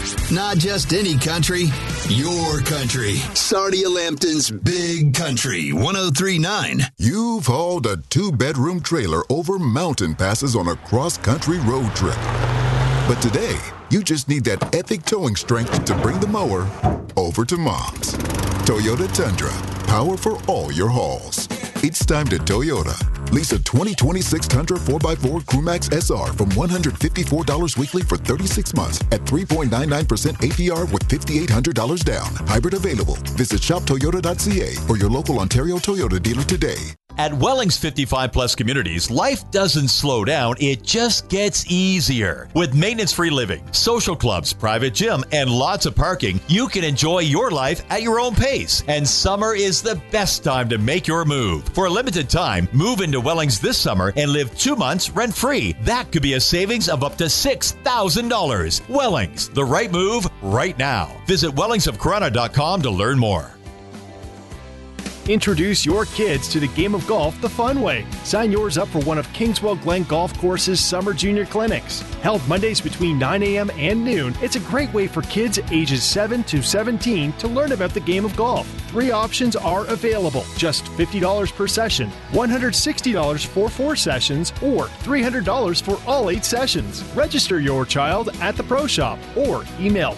Not just any country, your country. Sarnia Lambton's Big Country 103.9. You've hauled a 2-bedroom trailer over mountain passes on a cross-country road trip. But today, you just need that epic towing strength to bring the mower over to Mom's. Toyota Tundra, power for all your hauls. It's time to Toyota. Lease a 2026 Tundra 4x4 Crewmax SR from $154 weekly for 36 months at 3.99% APR with $5,800 down. Hybrid available. Visit shoptoyota.ca or your local Ontario Toyota dealer today. At Welling's 55 Plus Communities, life doesn't slow down, it just gets easier. With maintenance-free living, social clubs, private gym, and lots of parking, you can enjoy your life at your own pace. And summer is the best time to make your move. For a limited time, move into Welling's this summer and live 2 months rent-free. That could be a savings of up to $6,000. Welling's, the right move right now. Visit wellingsofcorona.com to learn more. Introduce your kids to the game of golf the fun way. Sign yours up for one of Kingswell Glen Golf Course's summer junior clinics. Held Mondays between 9 a.m. and noon, it's a great way for kids ages 7 to 17 to learn about the game of golf. 3 options are available. Just $50 per session, $160 for 4 sessions, or $300 for all 8 sessions. Register your child at the Pro Shop or email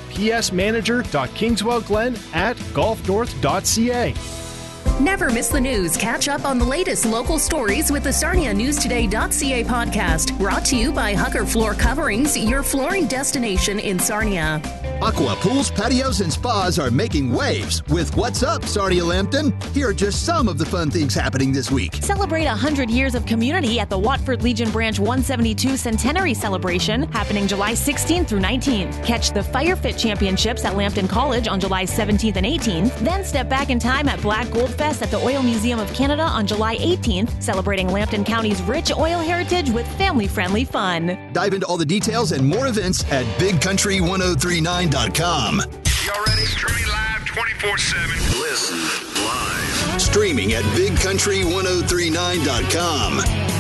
psmanager.kingswellglen@golfnorth.ca. Never miss the news. Catch up on the latest local stories with the SarniaNewsToday.ca podcast. Brought to you by Hucker Floor Coverings, your flooring destination in Sarnia. Aqua pools, patios, and spas are making waves with What's Up, Sarnia Lambton. Here are just some of the fun things happening this week. Celebrate 100 years of community at the Watford Legion Branch 172 Centenary Celebration, happening July 16th through 19th. Catch the Fire Fit Championships at Lambton College on July 17th and 18th. Then step back in time at Black Gold Fest at the Oil Museum of Canada on July 18th, celebrating Lambton County's rich oil heritage with family-friendly fun. Dive into all the details and more events at BigCountry1039.com. Y'all ready? Streaming live 24/7. Listen live. Streaming at BigCountry1039.com.